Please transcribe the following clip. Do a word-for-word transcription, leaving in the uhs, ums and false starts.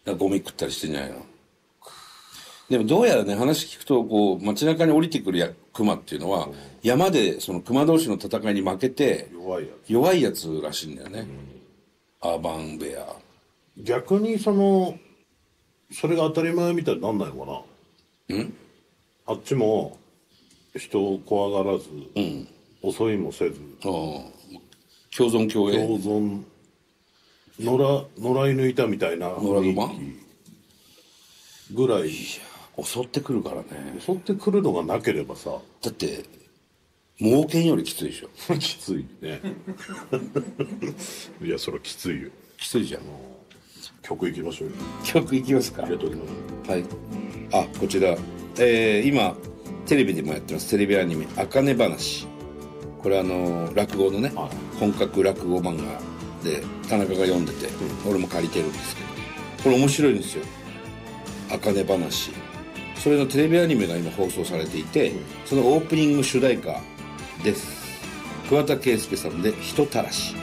らゴミ食ったりしてんじゃないの。でもどうやらね、話聞くと、こう、街中に降りてくるや熊っていうのは、山でその熊同士の戦いに負けて、 弱いやつ。 弱いやつらしいんだよね。アーバンベア。 逆にその、それが当たり前みたいになんないのかな。 んあっちも、人を怖がらず、襲いもせず、 ああ。共存共栄。 共存、野良、野良犬いたみたいな野良熊ぐらい、 襲ってくるからね。 襲ってくるのがなければさ、 だって、猛犬よりきついでしょ。 きついね。いや、それはきついよ。 きついじゃん。 曲いきましょうよ。 曲いきますか。 入れときましょう。 はい。あ、こちら。えー、今、テレビでもやってます。テレビアニメ、あかね話。これあのー、落語のね、 はい本格落語漫画で、田中が読んでて、俺も借りてるんですけど、これ面白いんですよ。あかね話。それのテレビアニメが今放送されていて、そのオープニング主題歌です。桑田佳祐さんで、人たらし。